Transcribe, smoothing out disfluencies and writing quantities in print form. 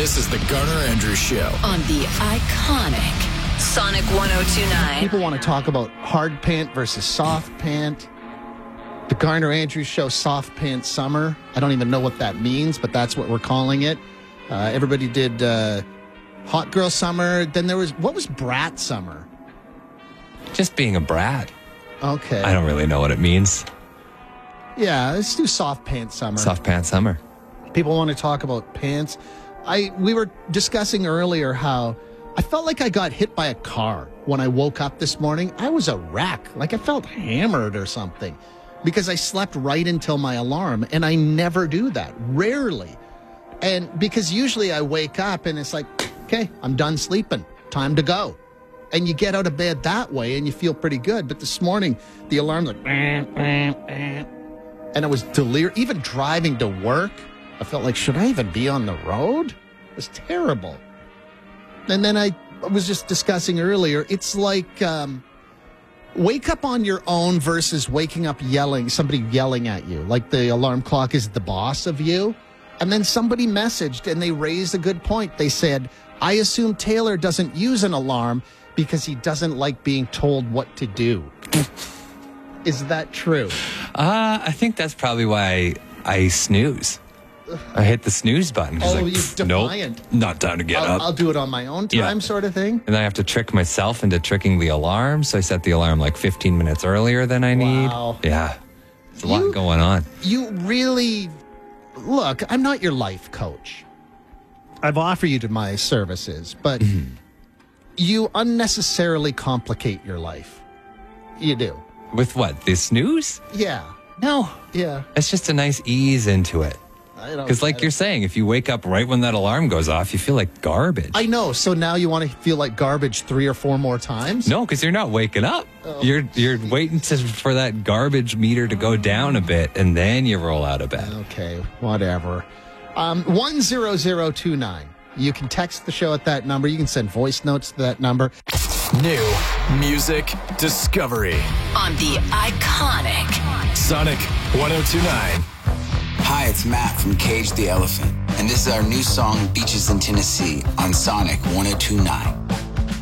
This is the Garner Andrews Show on the iconic Sonic 102.9. People want to talk about hard pant versus soft pant. The Garner Andrews Show Soft Pant Summer. I don't even know what that means, but that's what we're calling it. Everybody did Hot Girl Summer. Then there was, what was Brat Summer? Just being a brat. Okay. I don't really know what it means. Yeah, let's do Soft Pant Summer. Soft pant summer. People want to talk about pants. We were discussing earlier how I felt like I got hit by a car when I woke up this morning. I was a wreck. Like I felt hammered or something because I slept right until my alarm, and I never do that. Rarely. And because usually I wake up and it's like, okay, I'm done sleeping. Time to go. And you get out of bed that way and you feel pretty good. But this morning, the alarm's like, and it was delirious. Even driving to work, I felt like, should I even be on the road? It was terrible. And then I was just discussing earlier, it's like wake up on your own versus waking up somebody yelling at you, like the alarm clock is the boss of you. And then somebody messaged and they raised a good point. They said, I assume Taylor doesn't use an alarm because he doesn't like being told what to do. Is that true? I think that's probably why I snooze. I hit the snooze button. Oh, you're defiant. Nope, not time to get up. I'll do it on my own time, sort of thing. And then I have to trick myself into tricking the alarm. So I set the alarm like 15 minutes earlier than I need. Wow. Yeah. There's a lot going on. You really... Look, I'm not your life coach. I've offered you to my services, but you unnecessarily complicate your life. You do. With what? The snooze? Yeah. No. Yeah. It's just a nice ease into it. Because like you're saying, if you wake up right when that alarm goes off, you feel like garbage. I know. So now you want to feel like garbage 3 or 4 more times? No, because you're not waking up. Oh, you're waiting for that garbage meter to go down a bit, and then you roll out of bed. Okay, whatever. 10029. You can text the show at that number. You can send voice notes to that number. New music discovery On the iconic Sonic 102.9. Hi, it's Matt from Cage the Elephant, and this is our new song, Beaches in Tennessee, on Sonic 102.9.